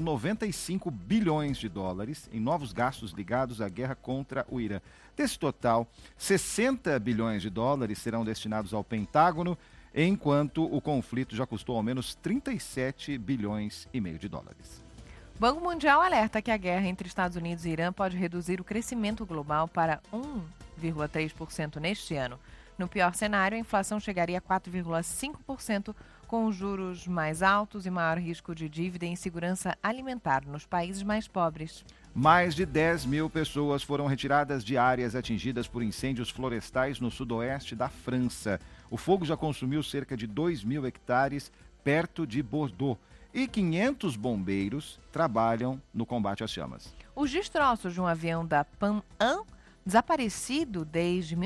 95 bilhões de dólares em novos gastos ligados à guerra contra o Irã. Desse total, 60 bilhões de dólares serão destinados ao Pentágono, enquanto o conflito já custou ao menos 37 bilhões e meio de dólares. O Banco Mundial alerta que a guerra entre Estados Unidos e Irã pode reduzir o crescimento global para 1,3% neste ano. No pior cenário, a inflação chegaria a 4,5%, com os juros mais altos e maior risco de dívida e insegurança alimentar nos países mais pobres. Mais de 10 mil pessoas foram retiradas de áreas atingidas por incêndios florestais no sudoeste da França. O fogo já consumiu cerca de 2 mil hectares perto de Bordeaux. E 500 bombeiros trabalham no combate às chamas. Os destroços de um avião da Pan Am, desaparecido desde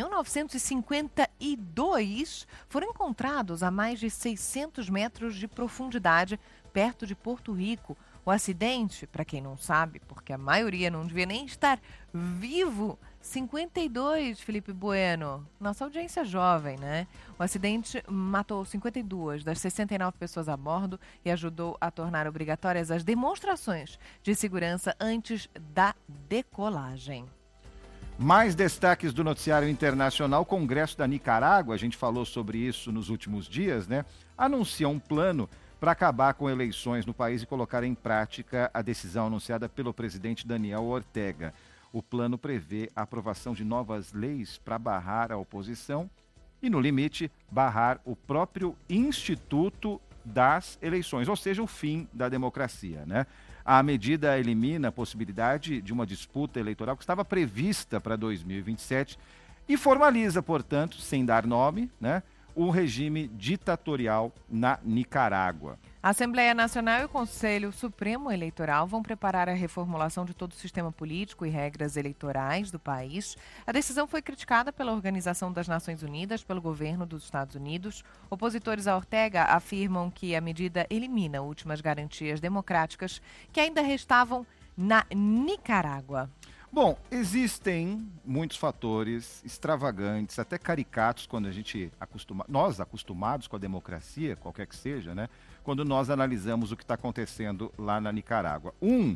1952, foram encontrados a mais de 600 metros de profundidade, perto de Porto Rico. O acidente, para quem não sabe, porque a maioria não devia nem estar vivo, 52, Felipe Bueno, nossa audiência jovem, né? O acidente matou 52 das 69 pessoas a bordo e ajudou a tornar obrigatórias as demonstrações de segurança antes da decolagem. Mais destaques do noticiário internacional. O Congresso da Nicarágua, a gente falou sobre isso nos últimos dias, né? Anuncia um plano para acabar com eleições no país e colocar em prática a decisão anunciada pelo presidente Daniel Ortega. O plano prevê a aprovação de novas leis para barrar a oposição e, no limite, barrar o próprio Instituto das Eleições, ou seja, o fim da democracia, né? A medida elimina a possibilidade de uma disputa eleitoral que estava prevista para 2027 e formaliza, portanto, sem dar nome, né, o regime ditatorial na Nicarágua. A Assembleia Nacional e o Conselho Supremo Eleitoral vão preparar a reformulação de todo o sistema político e regras eleitorais do país. A decisão foi criticada pela Organização das Nações Unidas, pelo governo dos Estados Unidos. Opositores a Ortega afirmam que a medida elimina últimas garantias democráticas que ainda restavam na Nicarágua. Bom, existem muitos fatores extravagantes, até caricatos, quando a gente nós acostumados com a democracia, qualquer que seja, né? Quando nós analisamos o que está acontecendo lá na Nicarágua. Um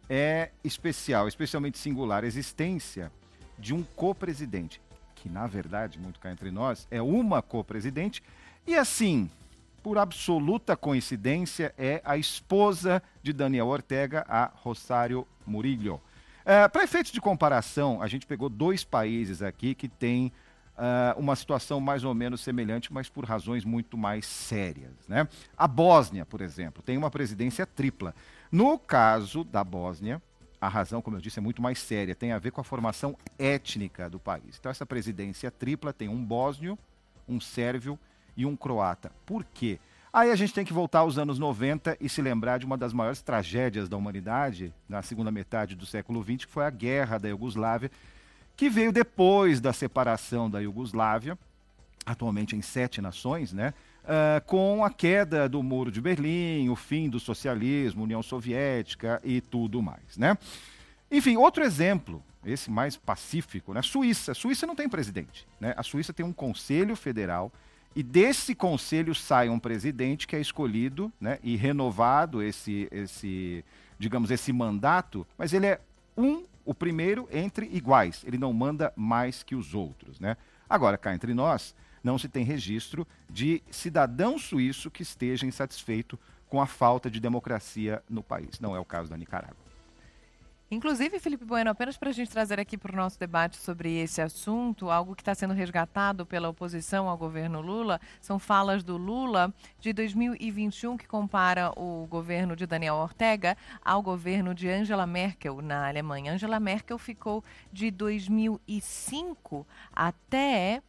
é especial, especialmente singular, a existência de um co-presidente, que na verdade, muito cá entre nós, é uma co-presidente, e assim, por absoluta coincidência, é a esposa de Daniel Ortega, a Rosário Murillo. Para efeitos de comparação, a gente pegou dois países aqui que têm uma situação mais ou menos semelhante, mas por razões muito mais sérias, né? A Bósnia, por exemplo, tem uma presidência tripla. No caso da Bósnia, a razão, como eu disse, é muito mais séria, tem a ver com a formação étnica do país. Então, essa presidência tripla tem um bósnio, um sérvio e um croata. Por quê? Aí a gente tem que voltar aos anos 90 e se lembrar de uma das maiores tragédias da humanidade, na segunda metade do século XX, que foi a Guerra da Iugoslávia, que veio depois da separação da Iugoslávia, atualmente em 7 nações, né? Com a queda do Muro de Berlim, o fim do socialismo, União Soviética e tudo mais, né? Enfim, outro exemplo, esse mais pacífico, né? Suíça. Suíça não tem presidente, né? A Suíça tem um conselho federal. E desse conselho sai um presidente que é escolhido, né, e renovado esse mandato, mas ele é o primeiro entre iguais, ele não manda mais que os outros, né? Agora, cá entre nós, não se tem registro de cidadão suíço que esteja insatisfeito com a falta de democracia no país. Não é o caso da Nicarágua. Inclusive, Felipe Bueno, apenas para a gente trazer aqui para o nosso debate sobre esse assunto, algo que está sendo resgatado pela oposição ao governo Lula, são falas do Lula de 2021 que compara o governo de Daniel Ortega ao governo de Angela Merkel na Alemanha. Angela Merkel ficou de 2005 até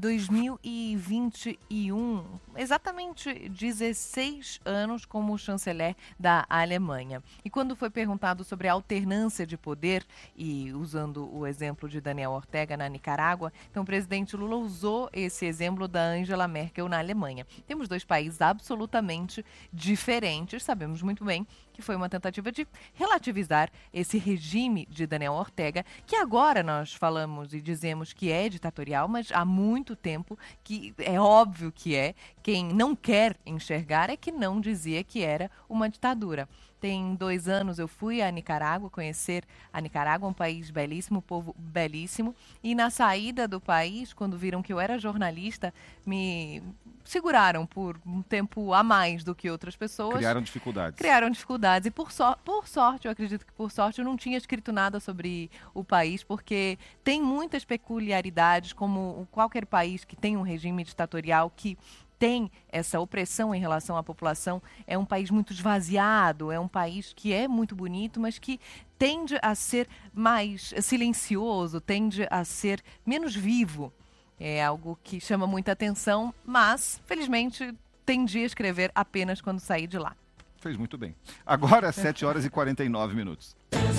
2021, exatamente 16 anos como chanceler da Alemanha. E quando foi perguntado sobre a alternância de poder, e usando o exemplo de Daniel Ortega na Nicarágua, então o presidente Lula usou esse exemplo da Angela Merkel na Alemanha. Temos dois países absolutamente diferentes, sabemos muito bem que foi uma tentativa de relativizar esse regime de Daniel Ortega, que agora nós falamos e dizemos que é ditatorial, mas há muito tempo que é óbvio que é. Quem não quer enxergar é que não dizia que era uma ditadura. Tem 2 anos eu fui a Nicarágua, conhecer a Nicarágua, um país belíssimo, povo belíssimo. E na saída do país, quando viram que eu era jornalista, me seguraram por um tempo a mais do que outras pessoas. Criaram dificuldades. Criaram dificuldades. E por sorte, eu acredito que por sorte, eu não tinha escrito nada sobre o país, porque tem muitas peculiaridades, como qualquer país que tem um regime ditatorial que tem essa opressão em relação à população. É um país muito esvaziado, é um país que é muito bonito, mas que tende a ser mais silencioso, tende a ser menos vivo. É algo que chama muita atenção, mas, felizmente, tendi a escrever apenas quando saí de lá. Fez muito bem. Agora, 7 horas e 49 minutos.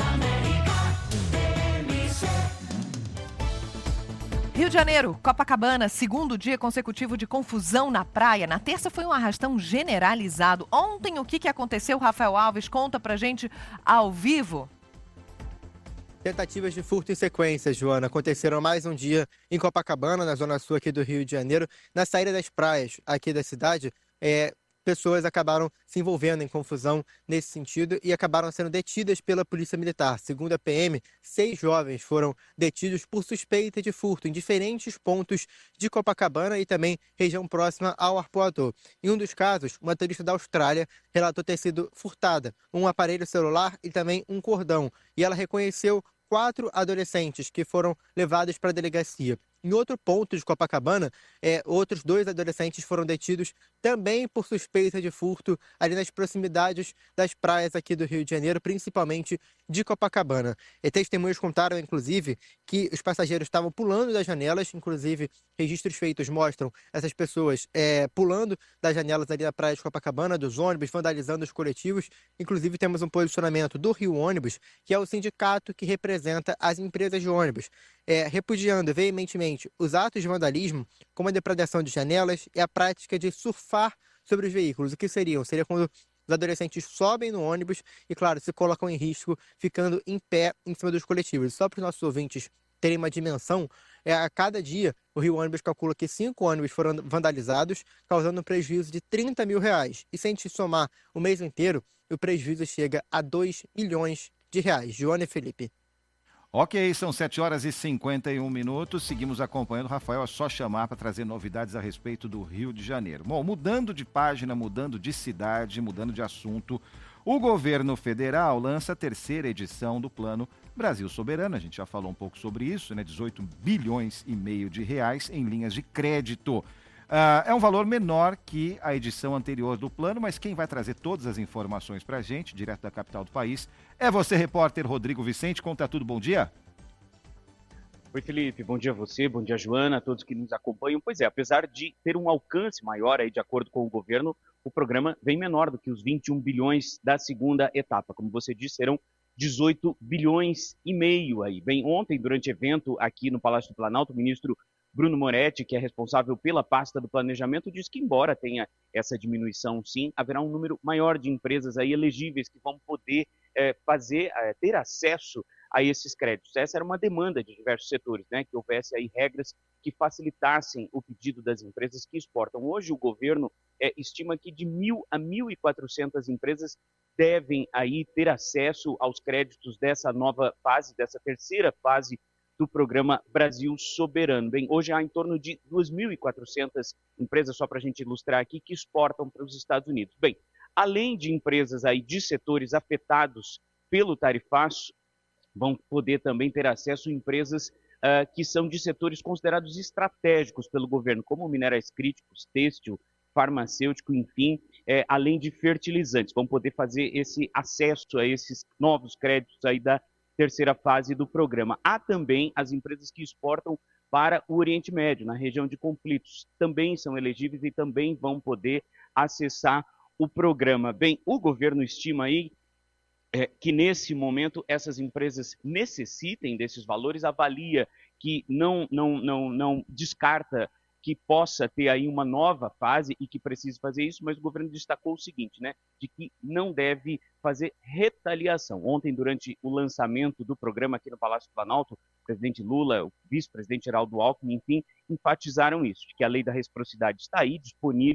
Rio de Janeiro, Copacabana, segundo dia consecutivo de confusão na praia. Na terça foi um arrastão generalizado. Ontem, o que aconteceu? Rafael Alves conta pra gente ao vivo. Tentativas de furto em sequência, Joana, aconteceram mais um dia em Copacabana, na zona sul aqui do Rio de Janeiro. Na saída das praias aqui da cidade, pessoas acabaram se envolvendo em confusão nesse sentido e acabaram sendo detidas pela Polícia Militar. Segundo a PM, 6 jovens foram detidos por suspeita de furto em diferentes pontos de Copacabana e também região próxima ao Arpoador. Em um dos casos, uma turista da Austrália relatou ter sido furtada um aparelho celular e também um cordão. E ela reconheceu 4 adolescentes que foram levados para a delegacia. Em outro ponto de Copacabana, outros 2 adolescentes foram detidos também por suspeita de furto ali nas proximidades das praias aqui do Rio de Janeiro, principalmente de Copacabana. E testemunhas contaram, inclusive, que os passageiros estavam pulando das janelas, inclusive registros feitos mostram essas pessoas pulando das janelas ali da praia de Copacabana, dos ônibus, vandalizando os coletivos. Inclusive temos um posicionamento do Rio Ônibus, que é o sindicato que representa as empresas de ônibus, repudiando veementemente os atos de vandalismo, como a depredação de janelas e a prática de surfar sobre os veículos. O que seriam? Seria quando os adolescentes sobem no ônibus e, claro, se colocam em risco ficando em pé em cima dos coletivos. Só para os nossos ouvintes terem uma dimensão, a cada dia o Rio Ônibus calcula que 5 ônibus foram vandalizados, causando um prejuízo de R$30 mil. E se a gente somar o mês inteiro, o prejuízo chega a R$2 milhões. Joana e Felipe. Ok, são 7 horas e 51 minutos. Seguimos acompanhando. Rafael, é só chamar para trazer novidades a respeito do Rio de Janeiro. Bom, mudando de página, mudando de cidade, mudando de assunto, o governo federal lança a 3ª edição do Plano Brasil Soberano. A gente já falou um pouco sobre isso, né? 18 bilhões e meio de reais em linhas de crédito. É um valor menor que a edição anterior do plano, mas quem vai trazer todas as informações para a gente, direto da capital do país, é você, repórter Rodrigo Vicente. Conta tudo, bom dia. Oi, Felipe, bom dia a você, bom dia, Joana, a todos que nos acompanham. Pois é, apesar de ter um alcance maior aí, de acordo com o governo, o programa vem menor do que os 21 bilhões da segunda etapa. Como você disse, serão 18 bilhões e meio aí. Bem, ontem, durante evento aqui no Palácio do Planalto, o ministro Bruno Moretti, que é responsável pela pasta do planejamento, diz que, embora tenha essa diminuição, sim, haverá um número maior de empresas aí elegíveis que vão poder ter acesso a esses créditos. Essa era uma demanda de diversos setores, né, que houvesse aí regras que facilitassem o pedido das empresas que exportam. Hoje o governo estima que de 1.000 a 1.400 empresas devem aí ter acesso aos créditos dessa nova fase, dessa 3ª fase do programa Brasil Soberano. Bem, hoje há em torno de 2.400 empresas, só para a gente ilustrar aqui, que exportam para os Estados Unidos. Bem, além de empresas aí de setores afetados pelo tarifaço, vão poder também ter acesso a empresas que são de setores considerados estratégicos pelo governo, como minerais críticos, têxtil, farmacêutico, enfim, além de fertilizantes. Vão poder fazer esse acesso a esses novos créditos aí da 3ª fase do programa. Há também as empresas que exportam para o Oriente Médio, na região de conflitos. Também são elegíveis e também vão poder acessar o programa. Bem, o governo estima aí que nesse momento essas empresas necessitem desses valores, avalia que não descarta que possa ter aí uma nova fase e que precise fazer isso, mas o governo destacou o seguinte, né, de que não deve fazer retaliação. Ontem, durante o lançamento do programa aqui no Palácio do Planalto, o presidente Lula, o vice-presidente Geraldo Alckmin, enfim, enfatizaram isso, de que a lei da reciprocidade está aí, disponível,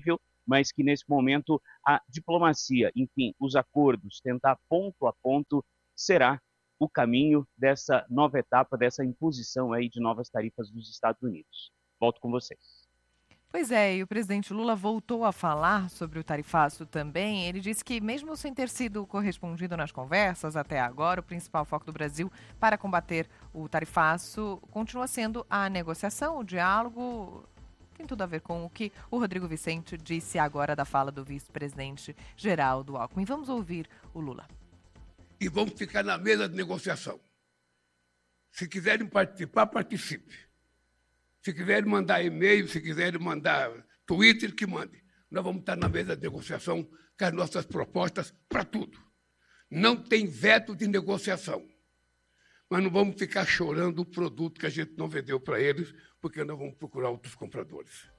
mas que nesse momento a diplomacia, enfim, os acordos, tentar ponto a ponto, será o caminho dessa nova etapa, dessa imposição aí de novas tarifas dos Estados Unidos. Volto com vocês. Pois é, e o presidente Lula voltou a falar sobre o tarifaço também. Ele disse que, mesmo sem ter sido correspondido nas conversas até agora, o principal foco do Brasil para combater o tarifaço continua sendo a negociação, o diálogo. Tem tudo a ver com o que o Rodrigo Vicente disse agora da fala do vice-presidente Geraldo Alckmin. Vamos ouvir o Lula. E vamos ficar na mesa de negociação. Se quiserem participar, participe. Se quiserem mandar e-mail, se quiserem mandar Twitter, que mande. Nós vamos estar na mesa de negociação com as nossas propostas para tudo. Não tem veto de negociação. Mas não vamos ficar chorando o produto que a gente não vendeu para eles, porque nós vamos procurar outros compradores.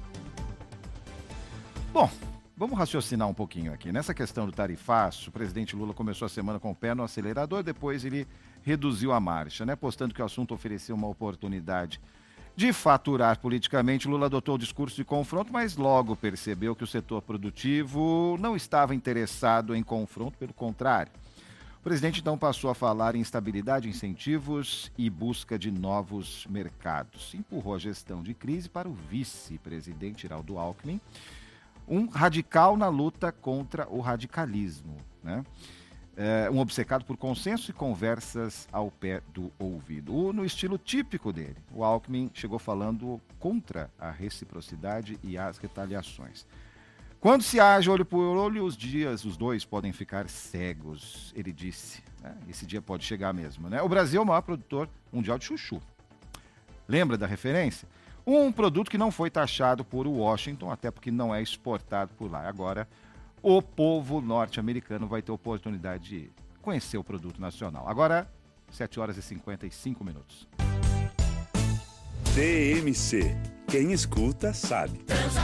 Bom, vamos raciocinar um pouquinho aqui. Nessa questão do tarifaço, o presidente Lula começou a semana com o pé no acelerador, depois ele reduziu a marcha, né? Postando que o assunto ofereceu uma oportunidade de faturar politicamente. Lula adotou o discurso de confronto, mas logo percebeu que o setor produtivo não estava interessado em confronto, pelo contrário. O presidente então passou a falar em estabilidade, incentivos e busca de novos mercados. Empurrou a gestão de crise para o vice-presidente Geraldo Alckmin, um radical na luta contra o radicalismo, né? Um obcecado por consenso e conversas ao pé do ouvido. No estilo típico dele, o Alckmin chegou falando contra a reciprocidade e as retaliações. Quando se age olho por olho, os dois podem ficar cegos, ele disse. Esse dia pode chegar mesmo, né? O Brasil é o maior produtor mundial de chuchu. Lembra da referência? Um produto que não foi taxado por Washington, até porque não é exportado por lá. Agora, o povo norte-americano vai ter oportunidade de conhecer o produto nacional. Agora, 7 horas e 55 minutos. TMC. Quem escuta, sabe.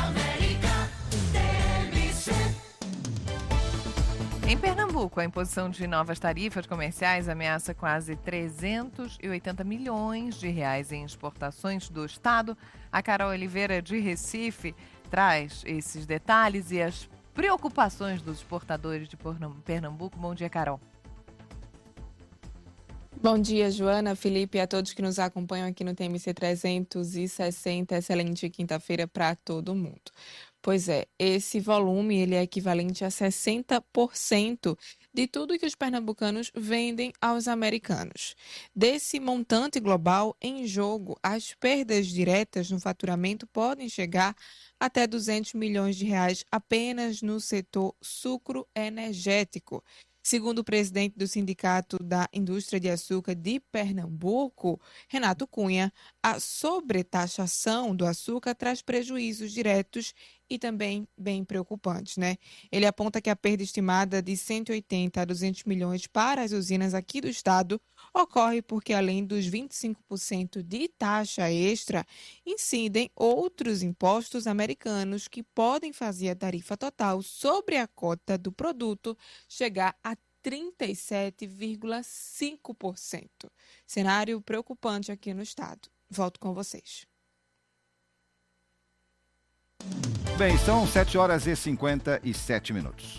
Em Pernambuco, a imposição de novas tarifas comerciais ameaça quase 380 milhões de reais em exportações do estado. A Carol Oliveira, de Recife, traz esses detalhes e as preocupações dos exportadores de Pernambuco. Bom dia, Carol. Bom dia, Joana, Felipe e a todos que nos acompanham aqui no TMC 360. Excelente quinta-feira para todo mundo. Pois é, esse volume ele é equivalente a 60% de tudo que os pernambucanos vendem aos americanos. Desse montante global em jogo, as perdas diretas no faturamento podem chegar até 200 milhões de reais apenas no setor sucroenergético. Segundo o presidente do Sindicato da Indústria de Açúcar de Pernambuco, Renato Cunha, a sobretaxação do açúcar traz prejuízos diretos e também bem preocupantes, né? Ele aponta que a perda estimada de 180 a 200 milhões para as usinas aqui do estado ocorre porque, além dos 25% de taxa extra, incidem outros impostos americanos que podem fazer a tarifa total sobre a cota do produto chegar a 37,5%. Cenário preocupante aqui no estado. Volto com vocês. Bem, são 7 horas e 57 minutos.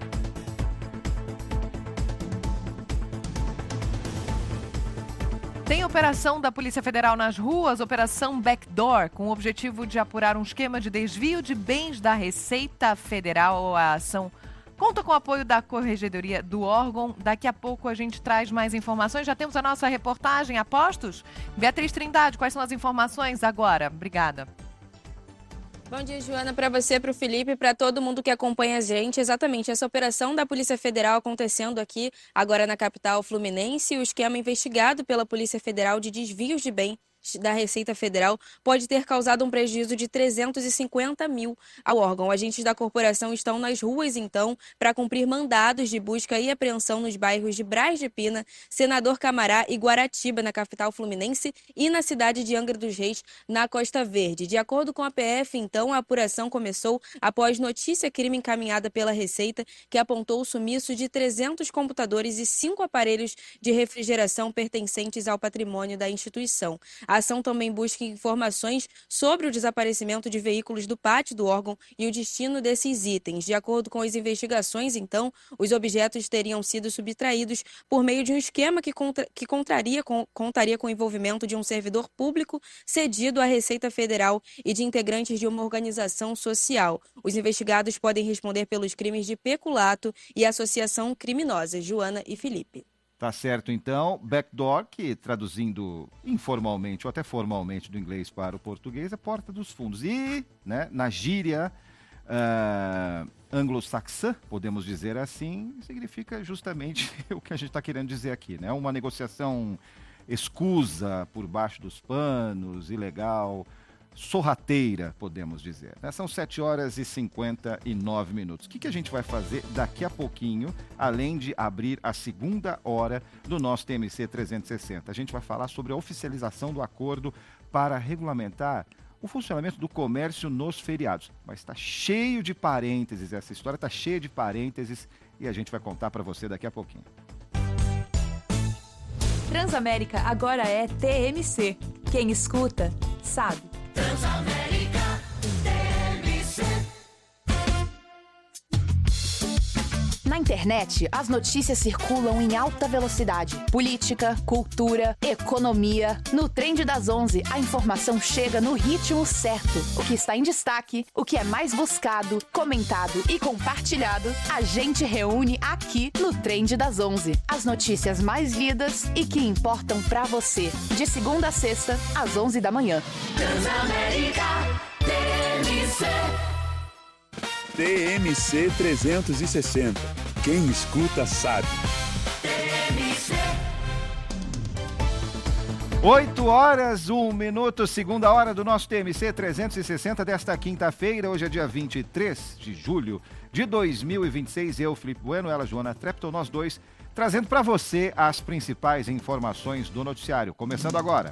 Tem operação da Polícia Federal nas ruas, Operação Backdoor, com o objetivo de apurar um esquema de desvio de bens da Receita Federal. A ação conta com o apoio da Corregedoria do órgão. Daqui a pouco a gente traz mais informações. Já temos a nossa reportagem, apostos? Beatriz Trindade, quais são as informações agora? Obrigada. Bom dia, Joana, para você, para o Felipe e para todo mundo que acompanha a gente. Exatamente, essa operação da Polícia Federal acontecendo aqui agora na capital fluminense. O esquema investigado pela Polícia Federal de desvios de bem da Receita Federal pode ter causado um prejuízo de 350 mil ao órgão. Agentes da corporação estão nas ruas, então, para cumprir mandados de busca e apreensão nos bairros de Braz de Pina, Senador Camará e Guaratiba, na capital fluminense, e na cidade de Angra dos Reis, na Costa Verde. De acordo com a PF, então, a apuração começou após notícia-crime encaminhada pela Receita, que apontou o sumiço de 300 computadores e 5 aparelhos de refrigeração pertencentes ao patrimônio da instituição. A ação também busca informações sobre o desaparecimento de veículos do pátio do órgão e o destino desses itens. De acordo com as investigações, então, os objetos teriam sido subtraídos por meio de um esquema que contaria com o envolvimento de um servidor público cedido à Receita Federal e de integrantes de uma organização social. Os investigados podem responder pelos crimes de peculato e associação criminosa. Joana e Felipe. Tá certo, então. Backdoor, que traduzindo informalmente ou até formalmente do inglês para o português, é porta dos fundos. E, né, na gíria anglo-saxã, podemos dizer assim, significa justamente o que a gente está querendo dizer aqui, né? Uma negociação escusa por baixo dos panos, ilegal, sorrateira, podemos dizer. São 7h59. O que a gente vai fazer daqui a pouquinho, além de abrir a segunda hora do nosso TMC 360? A gente vai falar sobre a oficialização do acordo para regulamentar o funcionamento do comércio nos feriados. Mas está cheio de parênteses, essa história está cheia de parênteses e a gente vai contar para você daqui a pouquinho. Transamérica agora é TMC. Quem escuta, sabe. Transamérica TMC. Na internet, as notícias circulam em alta velocidade. Política, cultura, economia. No Trend das 11, a informação chega no ritmo certo. O que está em destaque, o que é mais buscado, comentado e compartilhado, a gente reúne aqui no Trend das 11. As notícias mais lidas e que importam pra você. De segunda a sexta, às 11 da manhã. Transamérica TMC. TMC 360. Quem escuta sabe. 8h01, segunda hora do nosso TMC 360 desta quinta-feira. Hoje é dia 23 de julho de 2026. Eu, Felipe Bueno, ela, Joana Trepton, nós dois, trazendo para você as principais informações do noticiário. Começando agora.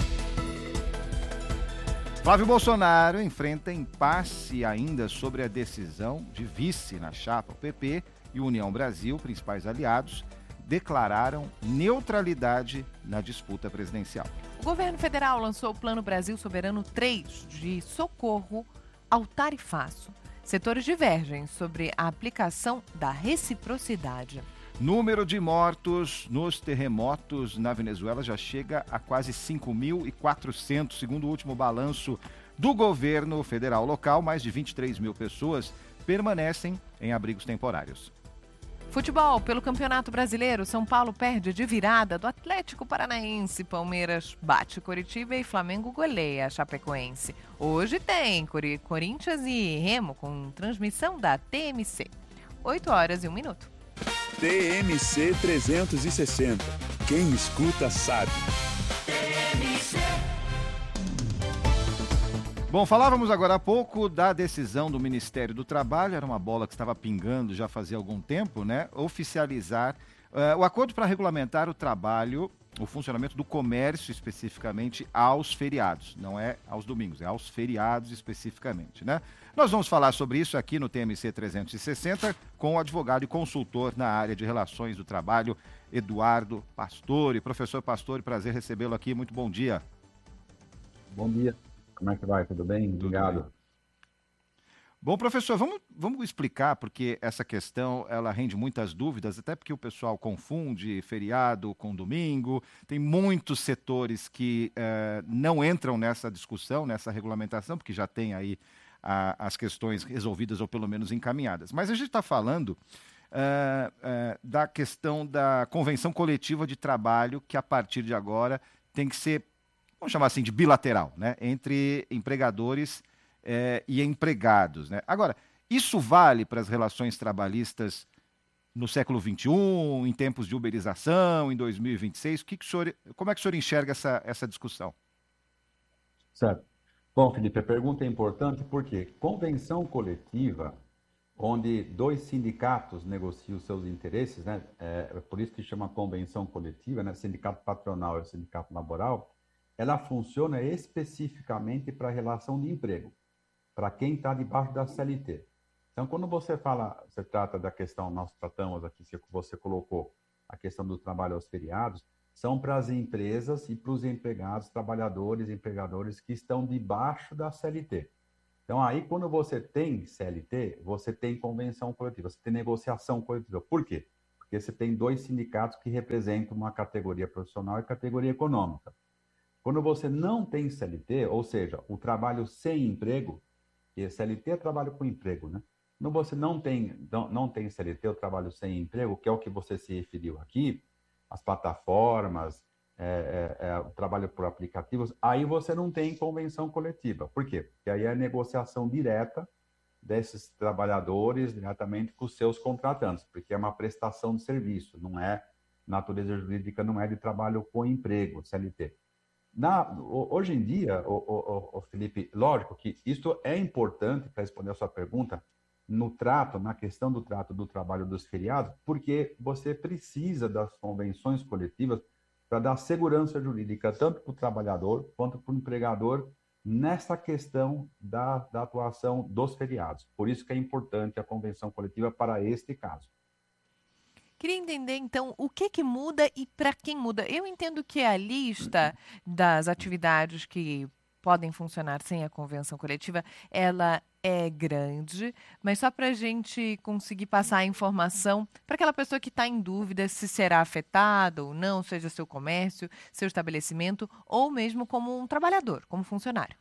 Flávio Bolsonaro enfrenta impasse ainda sobre a decisão de vice na chapa. O PP e União Brasil, principais aliados, declararam neutralidade na disputa presidencial. O governo federal lançou o Plano Brasil Soberano 3 de socorro ao tarifaço. Setores divergem sobre a aplicação da reciprocidade. Número de mortos nos terremotos na Venezuela já chega a quase 5.400, segundo o último balanço do governo federal local. Mais de 23 mil pessoas permanecem em abrigos temporários. Futebol, pelo Campeonato Brasileiro, São Paulo perde de virada do Atlético Paranaense. Palmeiras bate Coritiba e Flamengo goleia a Chapecoense. Hoje tem Corinthians e Remo com transmissão da TMC. 8h01. TMC 360. Quem escuta sabe. Bom, falávamos agora há pouco da decisão do Ministério do Trabalho, era uma bola que estava pingando já fazia algum tempo, né? Oficializar o acordo para regulamentar o trabalho, o funcionamento do comércio especificamente aos feriados, não é aos domingos, é aos feriados especificamente, né? Nós vamos falar sobre isso aqui no TMC 360 com o advogado e consultor na área de relações do trabalho, Eduardo Pastore. Professor Pastore, prazer recebê-lo aqui, muito bom dia. Bom dia, como é que vai? Tudo bem? Obrigado. Bem. Bom, professor, vamos explicar, porque essa questão ela rende muitas dúvidas, até porque o pessoal confunde feriado com domingo, tem muitos setores que não entram nessa discussão, nessa regulamentação, porque já tem aí as questões resolvidas ou pelo menos encaminhadas. Mas a gente está falando da questão da convenção coletiva de trabalho, que a partir de agora tem que ser, vamos chamar assim, de bilateral, né, entre empregadores e empregados, né? Agora, isso vale para as relações trabalhistas no século XXI, em tempos de uberização, em 2026? Como é que o senhor enxerga essa discussão? Certo. Bom, Felipe, a pergunta é importante porque convenção coletiva, onde dois sindicatos negociam seus interesses, né? É por isso que chama convenção coletiva, né? Sindicato patronal e sindicato laboral, ela funciona especificamente para a relação de emprego, para quem está debaixo da CLT. Então, quando você trata da questão, nós tratamos aqui, você colocou a questão do trabalho aos feriados, são para as empresas e para os empregados, trabalhadores e empregadores que estão debaixo da CLT. Então, aí, quando você tem CLT, você tem convenção coletiva, você tem negociação coletiva. Por quê? Porque você tem 2 sindicatos que representam uma categoria profissional e categoria econômica. Quando você não tem CLT, ou seja, o trabalho sem emprego, e CLT é trabalho com emprego, né? Quando você não tem CLT, o trabalho sem emprego, que é o que você se referiu aqui, as plataformas, o trabalho por aplicativos, aí você não tem convenção coletiva. Por quê? Porque aí é a negociação direta desses trabalhadores diretamente com os seus contratantes, porque é uma prestação de serviço, não é natureza jurídica, não é de trabalho com emprego, CLT. Hoje em dia, Felipe, lógico que isso é importante para responder a sua pergunta na questão do trato do trabalho dos feriados, porque você precisa das convenções coletivas para dar segurança jurídica tanto para o trabalhador quanto para o empregador nessa questão da atuação dos feriados. Por isso que é importante a convenção coletiva para este caso. Queria entender, então, o que muda e para quem muda. Eu entendo que a lista das atividades que podem funcionar sem a convenção coletiva, ela é grande, mas só para a gente conseguir passar a informação para aquela pessoa que está em dúvida se será afetada ou não, seja seu comércio, seu estabelecimento, ou mesmo como um trabalhador, como funcionário.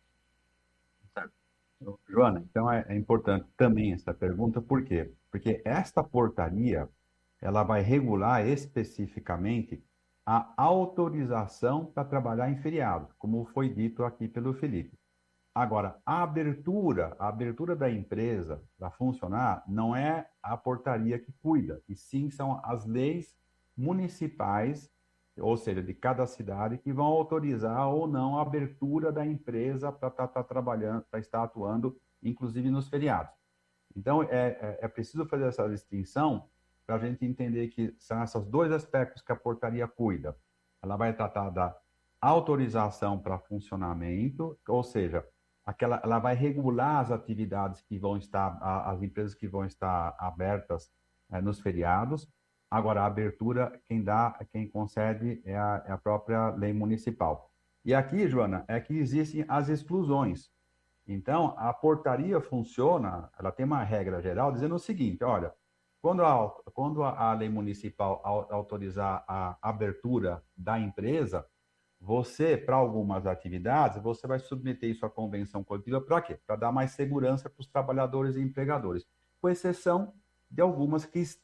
Joana, então é importante também essa pergunta, por quê? Porque esta portaria ela vai regular especificamente a autorização para trabalhar em feriado, como foi dito aqui pelo Felipe. Agora, a abertura da empresa para funcionar não é a portaria que cuida, e sim são as leis municipais, ou seja, de cada cidade, que vão autorizar ou não a abertura da empresa para estar trabalhando, para estar atuando, inclusive nos feriados. Então, é preciso fazer essa distinção para a gente entender que são esses 2 aspectos que a portaria cuida. Ela vai tratar da autorização para funcionamento, ou seja, ela vai regular as atividades que vão estar, as empresas que vão estar abertas nos feriados. Agora, a abertura, quem concede é a própria lei municipal. E aqui, Joana, é que existem as exclusões. Então, a portaria funciona, ela tem uma regra geral dizendo o seguinte, olha, quando a lei municipal autorizar a abertura da empresa, você, para algumas atividades, você vai submeter isso à convenção coletiva para quê? Para dar mais segurança para os trabalhadores e empregadores, com exceção de algumas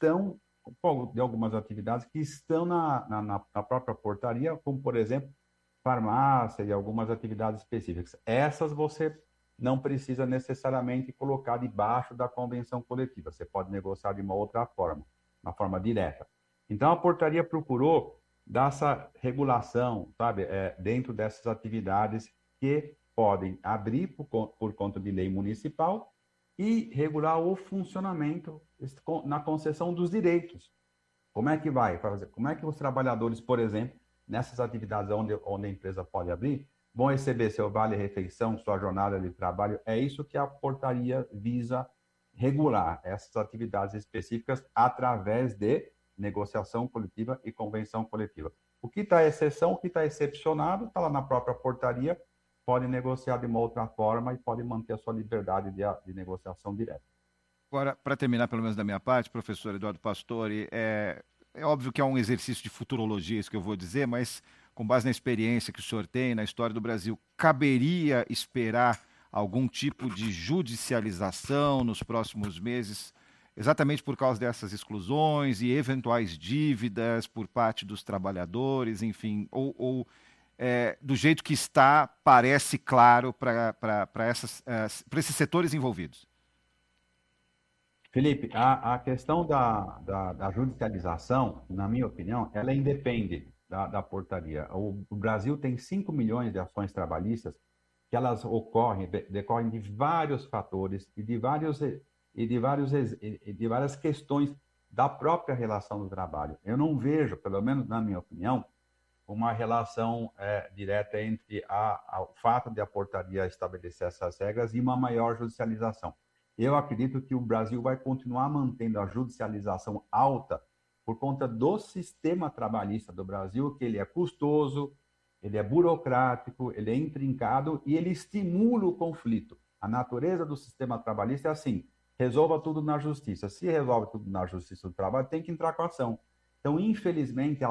atividades que estão na própria portaria, como, por exemplo, farmácia e algumas atividades específicas. Essas você não precisa necessariamente colocar debaixo da convenção coletiva. Você pode negociar de uma outra forma, uma forma direta. Então, a portaria procurou dar essa regulação, sabe, dentro dessas atividades que podem abrir por conta de lei municipal e regular o funcionamento na concessão dos direitos. Como é que vai fazer? Como é que os trabalhadores, por exemplo, nessas atividades onde a empresa pode abrir, vão receber seu vale-refeição, sua jornada de trabalho? É isso que a portaria visa regular, essas atividades específicas através de negociação coletiva e convenção coletiva. O que está exceção, o que está excepcionado, está lá na própria portaria, pode negociar de uma outra forma e pode manter a sua liberdade de negociação direta. Agora, para terminar, pelo menos da minha parte, professor Eduardo Pastore, é óbvio que é um exercício de futurologia isso que eu vou dizer, mas com base na experiência que o senhor tem, na história do Brasil, caberia esperar algum tipo de judicialização nos próximos meses, exatamente por causa dessas exclusões e eventuais dívidas por parte dos trabalhadores, enfim, ou do jeito que está, parece claro para esses setores envolvidos? Felipe, a questão da judicialização, na minha opinião, ela independe da portaria. O Brasil tem 5 milhões de ações trabalhistas que elas decorrem de vários fatores e de várias questões da própria relação do trabalho. Eu não vejo, pelo menos na minha opinião, uma relação direta entre o fato de a portaria estabelecer essas regras e uma maior judicialização. Eu acredito que o Brasil vai continuar mantendo a judicialização alta por conta do sistema trabalhista do Brasil, que ele é custoso, ele é burocrático, ele é intrincado e ele estimula o conflito. A natureza do sistema trabalhista é assim, resolva tudo na justiça. Se resolve tudo na justiça do trabalho, tem que entrar com a ação. Então, infelizmente,